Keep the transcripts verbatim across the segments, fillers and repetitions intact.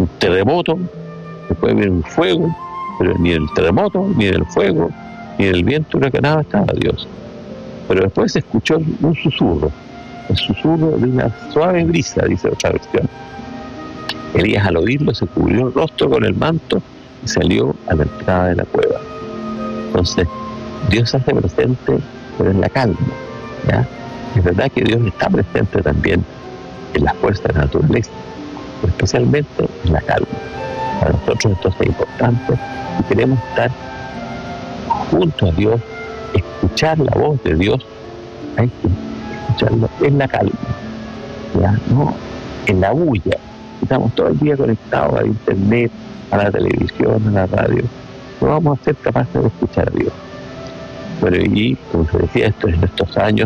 un terremoto, después viene un fuego, pero ni en el terremoto, ni en el fuego, ni en el viento huracanado estaba Dios. Pero después se escuchó un susurro, el susurro de una suave brisa, dice otra versión. Elías, al oírlo, se cubrió el rostro con el manto y salió a la entrada de la cueva. Entonces, Dios se hace presente, pero en la calma, ¿ya? Es verdad que Dios está presente también en las fuerzas de la naturaleza, pero especialmente en la calma. Para nosotros esto es importante y queremos estar junto a Dios, escuchar la voz de Dios, hay que escucharlo en la calma, ¿ya? No en la bulla. Estamos todo el día conectados a internet, a la televisión, a la radio. No vamos a ser capaces de escuchar a Dios. Bueno, y como se decía, esto en estos años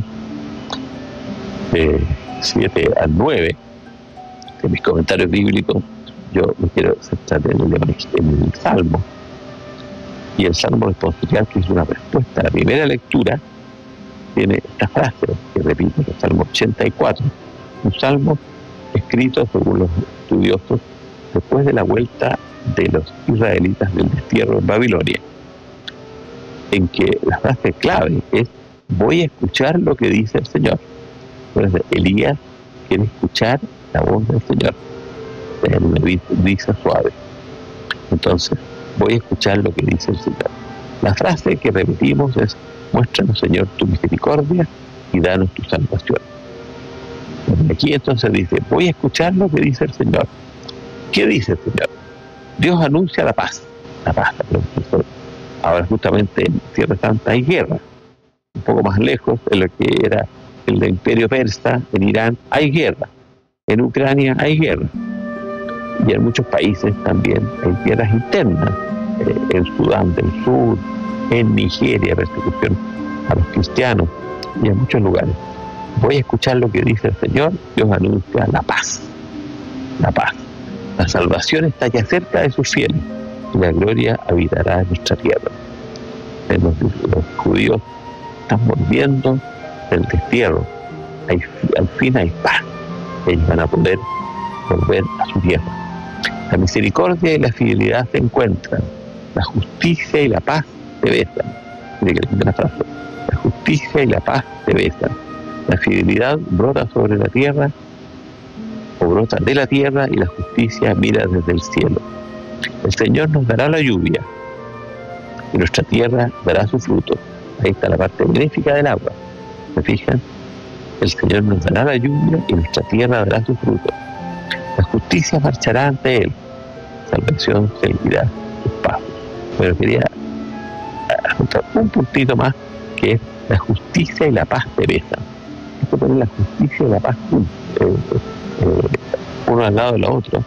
de siete al nueve, en mis comentarios bíblicos, yo me quiero centrar en el, en el Salmo. Y el Salmo responsorial, que es una respuesta a la primera lectura, tiene esta frase que repite, el Salmo ochenta y cuatro, un salmo escrito, según los estudiosos, después de la vuelta de los israelitas del destierro en Babilonia, en que la frase clave es: voy a escuchar lo que dice el Señor. Entonces Elías quiere escuchar la voz del Señor en una brisa suave. Entonces, voy a escuchar lo que dice el Señor. La frase que repetimos es: muéstranos, Señor, tu misericordia y danos tu salvación. Aquí entonces dice: voy a escuchar lo que dice el Señor. ¿Qué dice el Señor? Dios anuncia la paz. La paz. Ahora justamente en Tierra Santa hay guerra. Un poco más lejos, en lo que era el del Imperio Persa, en Irán hay guerra. En Ucrania hay guerra. Y en muchos países también hay guerras internas. Eh, en Sudán del Sur, en Nigeria, persecución a los cristianos, y en muchos lugares. Voy a escuchar lo que dice el Señor. Dios anuncia la paz. La paz. La salvación está ya cerca de sus fieles y la gloria habitará en nuestra tierra. Los, los judíos están volviendo del destierro. Hay, al fin hay paz. Ellos van a poder volver a su tierra. La misericordia y la fidelidad se encuentran. La justicia y la paz se besan. Mire que la frase. La justicia y la paz se besan. La fidelidad brota sobre la tierra, o brota de la tierra, y la justicia mira desde el cielo. El Señor nos dará la lluvia, y nuestra tierra dará su fruto. Ahí está la parte benéfica del agua. ¿Se fijan? El Señor nos dará la lluvia, y nuestra tierra dará su fruto. La justicia marchará ante Él. Salvación seguirá sus pasos. Pero quería juntar un puntito más, que es: la justicia y la paz se besan. Hay que poner la justicia y la paz eh, eh, uno al lado de la otra.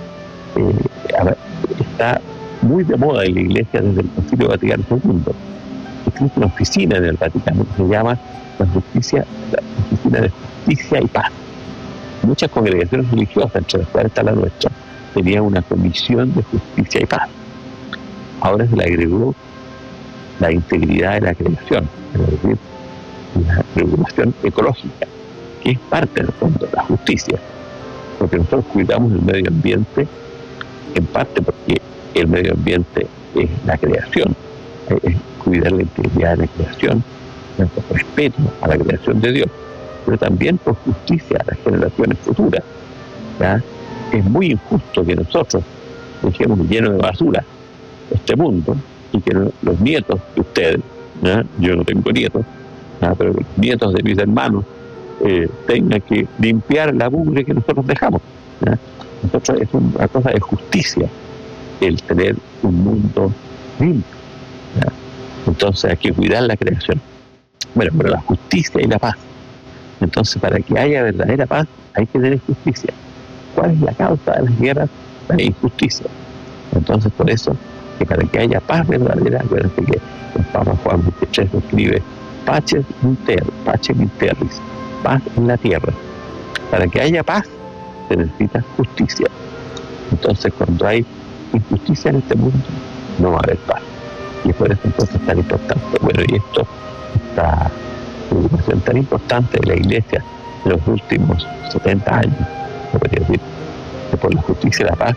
Eh, está muy de moda en la Iglesia desde el Concilio Vaticano segundo. Existe una oficina en el Vaticano que se llama la justicia, la Oficina de Justicia y Paz. Muchas congregaciones religiosas, entre las cuales está la nuestra, tenían una comisión de justicia y paz. Ahora se le agregó la integridad de la creación, es decir, la regulación ecológica, que es parte del fondo de la justicia, porque nosotros cuidamos el medio ambiente en parte porque el medio ambiente es la creación, es cuidar la integridad de la creación, el respeto a la creación de Dios, pero también por justicia a las generaciones futuras. ¿Ya? Es muy injusto que nosotros dejemos lleno de basura este mundo y que los nietos de ustedes, ¿ya? Yo no tengo nietos, ¿ya? Pero los nietos de mis hermanos eh, tengan que limpiar la mugre que nosotros dejamos. ¿Ya? Nosotros es una cosa de justicia el tener un mundo limpio. ¿Ya? Entonces hay que cuidar la creación. Bueno, pero la justicia y la paz. Entonces, para que haya verdadera paz, hay que tener justicia. ¿Cuál es la causa de las guerras? La injusticia. Entonces, por eso, que para que haya paz verdadera, acuérdense que el Papa Juan veintitrés escribe: Paces inter, pace in terris, paz en la tierra. Para que haya paz, se necesita justicia. Entonces, cuando hay injusticia en este mundo, no va a haber paz. Y por eso entonces es tan importante. Bueno, y esto, esta preocupación tan importante de la Iglesia en los últimos setenta años, se podría decir, que por la justicia y la paz